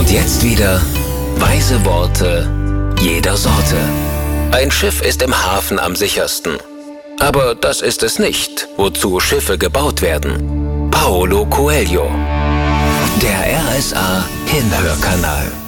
Und jetzt wieder weise Worte jeder Sorte. Ein Schiff ist im Hafen am sichersten. Aber das ist es nicht, wozu Schiffe gebaut werden. Paulo Coelho. Der RSA Hinhörkanal.